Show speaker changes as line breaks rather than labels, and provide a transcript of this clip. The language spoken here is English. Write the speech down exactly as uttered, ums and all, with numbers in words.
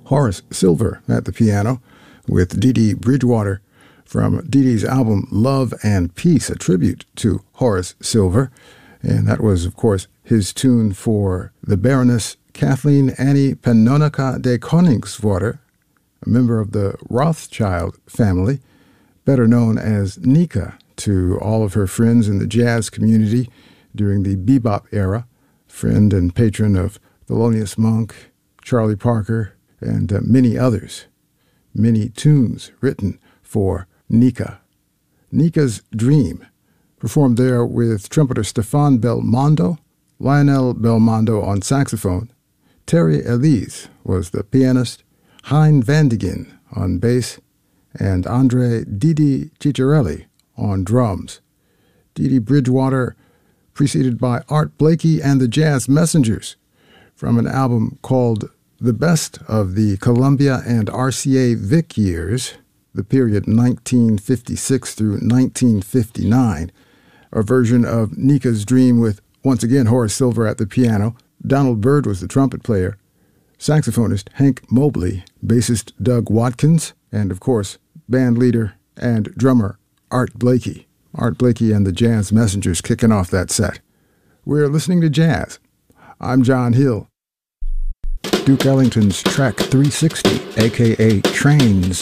Horace Silver at the piano with Dee Dee Bridgewater from Dee Dee's album Love and Peace, a tribute to Horace Silver. And that was, of course, his tune for the Baroness Kathleen Annie Pannonica de Koningswater, a member of the Rothschild family, better known as Nika to all of her friends in the jazz community during the bebop era, friend and patron of Thelonious Monk, Charlie Parker, and uh, many others. Many tunes written for Nika. Nika's Dream, performed there with trumpeter Stefan Belmondo, Lionel Belmondo on saxophone. Terry Elise was the pianist, Hein Vandigen on bass, and Andre Didi Ciccarelli on drums. Dee Dee Bridgewater preceded by Art Blakey and the Jazz Messengers from an album called The Best of the Columbia and R C A Vic Years, the period nineteen fifty-six through nineteen fifty-nine, a version of Nika's Dream with, once again, Horace Silver at the piano. Donald Byrd was the trumpet player, saxophonist Hank Mobley, bassist Doug Watkins, and, of course, band leader and drummer Art Blakey. Art Blakey and the Jazz Messengers kicking off that set. We're listening to jazz. I'm John Hill. Duke Ellington's track three sixty, a k a. Trains,